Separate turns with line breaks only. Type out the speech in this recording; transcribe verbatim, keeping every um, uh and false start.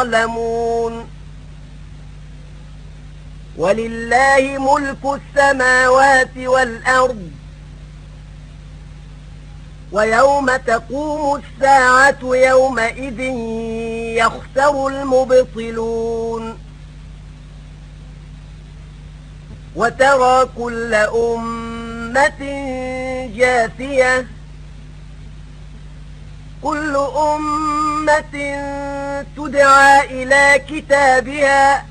يعلمون. ولله ملك السماوات والأرض ويوم تقوم الساعة يومئذ يخسر المبطلون. وترى كل أمة جاثية كل أمة تدعى إلى كتابها